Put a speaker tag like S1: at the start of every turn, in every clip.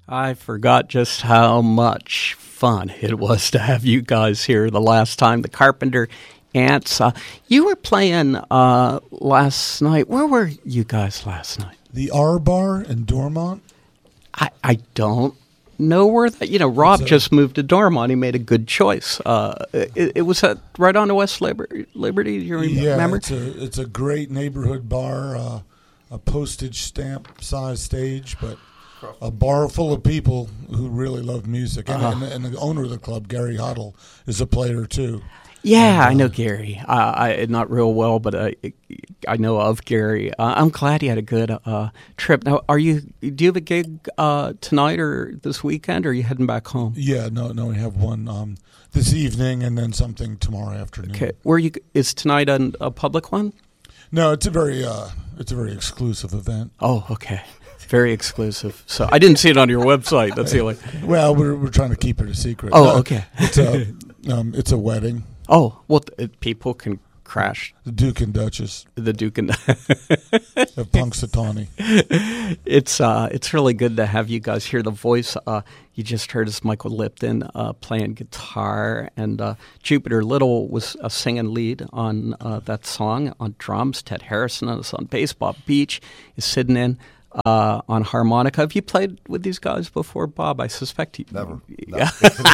S1: I forgot just how much fun it was to have you guys here the last time. The Carpenter Ants. You were playing last night. Where were you guys last night?
S2: The R Bar in Dormont.
S1: I don't know where that. Rob just moved to Dormont. He made a good choice. It was right on the West Liberty. You remember?
S2: It's a great neighborhood bar. A postage stamp size stage, but a bar full of people who really love music. And the owner of the club, Gary Hoddle, is a player too.
S1: Yeah, I know Gary. Not real well, but I know of Gary. I'm glad he had a good trip. Now, do you have a gig tonight or this weekend, or are you heading back home?
S2: Yeah, no, we have one this evening and then something tomorrow afternoon.
S1: Okay, is tonight a public one?
S2: No, it's a very exclusive event.
S1: Oh, okay. Very exclusive. So I didn't see it on your website. That's the only.
S2: Well, we're trying to keep it a secret.
S1: Oh, okay.
S2: It's a wedding.
S1: Oh, well, people can crash.
S2: The Duke and Duchess.
S1: The Duke and
S2: of Punxsutawney.
S1: It's really good to have you guys hear the voice. You just heard us, Michael Lipton, playing guitar, and Jupiter Little was a singing lead on that song on drums. Ted Harrison is on bass. Bob Beach is sitting in on harmonica. Have you played with these guys before, Bob? I suspect you.
S3: Never.
S1: No.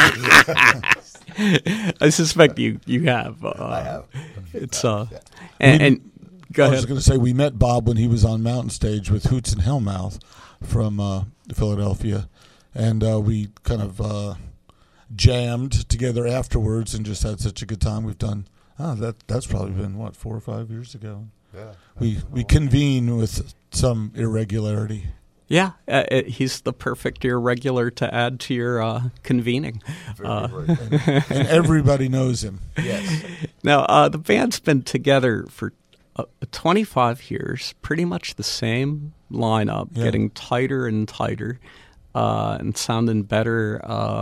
S1: I suspect you have.
S3: I have.
S1: It's
S2: and
S1: go ahead.
S2: I was going to say we met Bob when he was on Mountain Stage with Hoots and Hellmouth from Philadelphia, and we kind of jammed together afterwards and just had such a good time. We've done that's probably been 4 or 5 years ago.
S3: Yeah.
S2: We convene with some irregularity.
S1: Yeah, he's the perfect irregular to add to your convening.
S2: And everybody knows him.
S3: Yes.
S1: Now, the band's been together for 25 years, pretty much the same lineup, getting tighter and tighter and sounding better.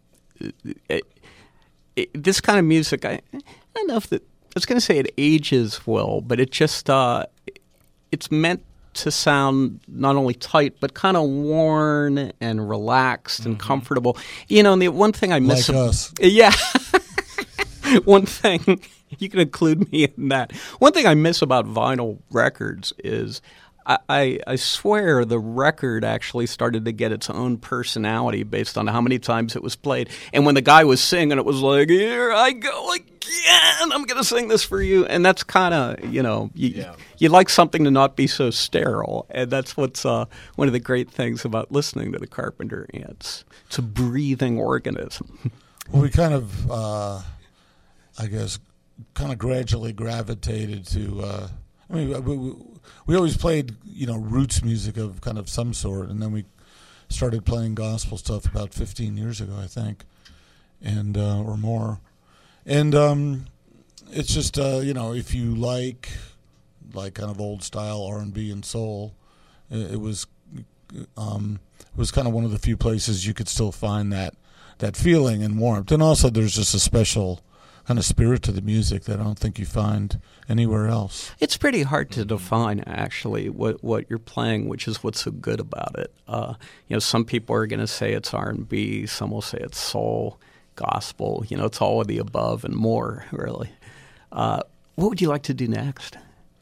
S1: This kind of music, I don't know if I was going to say it ages well, but it just it's meant to sound not only tight, but kind of worn and relaxed and comfortable. And the one thing I miss...
S2: Like us.
S1: Yeah. One thing, you can include me in that. One thing I miss about vinyl records is I swear the record actually started to get its own personality based on how many times it was played. And when the guy was singing, it was like, here I go again, I'm going to sing this for you. And that's kind of, you like something to not be so sterile. And that's what's one of the great things about listening to the Carpenter Ants. It's a breathing organism.
S2: Well, we kind of, I guess, gradually gravitated to, we always played, roots music of kind of some sort, and then we started playing gospel stuff about 15 years ago, I think, and or more. And it's just, if you like kind of old style R&B and soul, it was kind of one of the few places you could still find that feeling and warmth. And also, there's just a special kind of spirit to the music that I don't think you find anywhere else.
S1: It's pretty hard to define, actually, what you're playing, which is what's so good about it. Some people are going to say it's R&B, some will say it's soul, gospel. It's all of the above and more, really. What would you like to do next?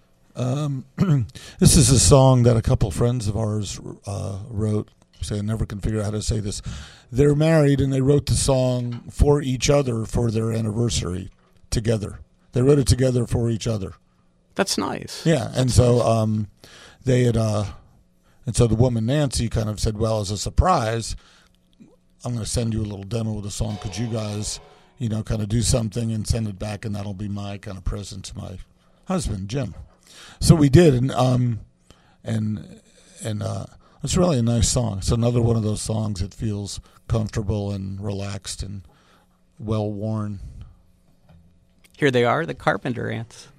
S2: This is a song that a couple friends of ours wrote. I never can figure out how to say this. They're married, and they wrote the song for each other for their anniversary together. They wrote it together for each other.
S1: That's nice.
S2: Yeah, and so they had, and so the woman Nancy kind of said, "Well, as a surprise, I'm going to send you a little demo of the song. Could you guys, kind of do something and send it back, and that'll be my kind of present to my husband, Jim." So we did, and it's really a nice song. It's another one of those songs that feels comfortable and relaxed and well-worn.
S1: Here they are, the Carpenter Ants.